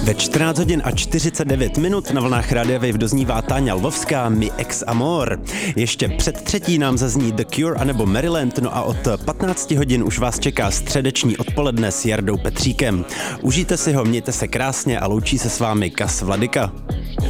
Ve 14 hodin a 49 minut na vlnách Rádia Wave doznívá Táňa Lvovská, Mi ex amor. Ještě před třetí nám zazní The Cure anebo Maryland, no a od 15 hodin už vás čeká středeční odpoledne s Jardou Petříkem. Užijte si ho, mějte se krásně a loučí se s vámi Kas Vladyka.